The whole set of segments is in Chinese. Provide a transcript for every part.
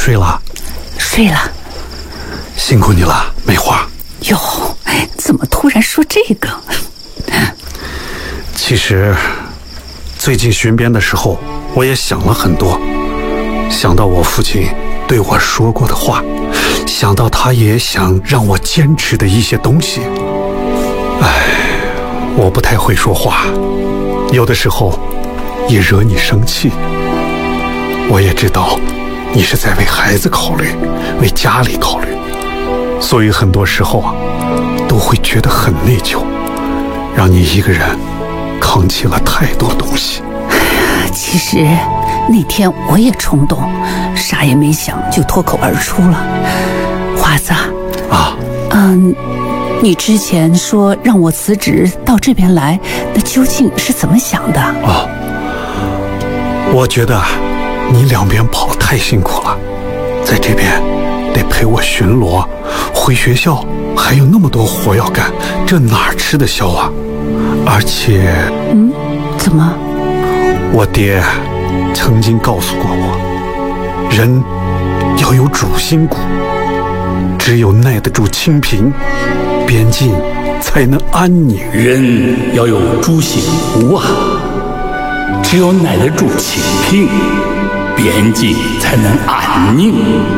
睡了？ 睡了。 辛苦你了，梅花。 哟，怎么突然说这个？ 其实，最近巡边的时候，我也想了很多，想到我父亲对我说过的话，想到他也想让我坚持的一些东西。我不太会说话，有的时候也惹你生气。我也知道你是在为孩子考虑，为家里考虑，所以很多时候都会觉得很内疚，让你一个人扛起了太多东西。 其实那天我也冲动，啥也没想就脱口而出了。华子啊，你之前说让我辞职到这边来，那究竟是怎么想的？ 我觉得你两边跑太辛苦了，在这边得陪我巡逻，回学校还有那么多活要干，这哪吃得消啊？而且， 怎么？ 我爹曾经告诉过我，人要有主心骨，只有耐得住清贫，边境才能安宁。 人要有主心骨啊，只有耐得住清贫，边境才能安宁。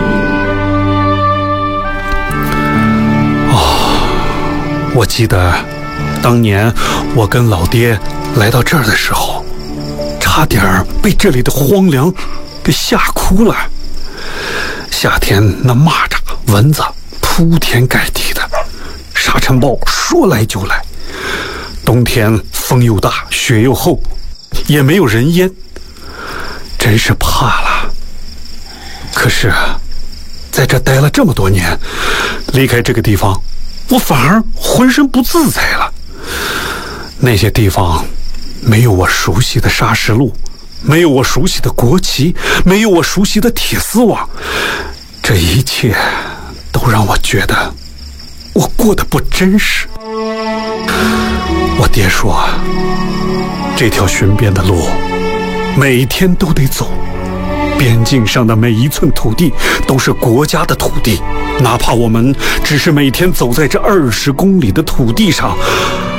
我记得当年我跟老爹来到这儿的时候，差点被这里的荒凉给吓哭了。夏天那蚂蚱蚊子铺天盖地的，沙尘暴说来就来，冬天风又大雪又厚，也没有人烟，真是怕了。可是在这待了这么多年，离开这个地方，我反而浑身不自在了。那些地方没有我熟悉的沙石路，没有我熟悉的国旗，没有我熟悉的铁丝网，这一切都让我觉得我过得不真实。我爹说，这条巡边的路每天都得走，边境上的每一寸土地都是国家的土地，哪怕我们只是每天走在这20公里的土地上，